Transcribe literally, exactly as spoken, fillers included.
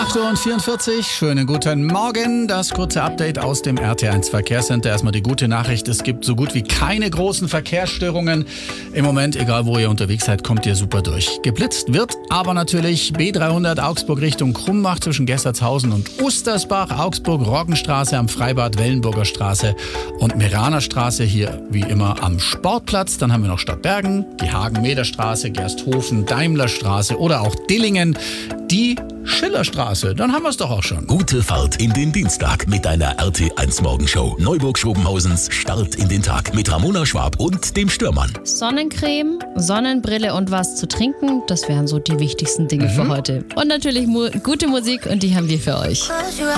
acht Uhr vierundvierzig, schönen guten Morgen. Das kurze Update aus dem R T eins Verkehrscenter. Erstmal die gute Nachricht, es gibt so gut wie keine großen Verkehrsstörungen. Im Moment, egal wo ihr unterwegs seid, kommt ihr super durch. Geblitzt wird aber natürlich B dreihundert Augsburg Richtung Krumbach zwischen Gessertshausen und Ustersbach, Augsburg-Roggenstraße am Freibad, Wellenburger Straße und Meraner Straße, hier wie immer am Sportplatz. Dann haben wir noch Stadtbergen, die Hagen-Meder-Straße, Gersthofen, Daimlerstraße oder auch Dillingen, die Schillerstraße. Dann haben wir es doch auch schon. Gute Fahrt in den Dienstag mit deiner R T eins Morgenshow. Neuburg-Schobenhausens Start in den Tag mit Ramona Schwab und dem Stürmann. Sonnencreme, Sonnenbrille und was zu trinken, das wären so die wichtigsten Dinge mhm. für heute. Und natürlich mu- gute Musik und die haben wir für euch.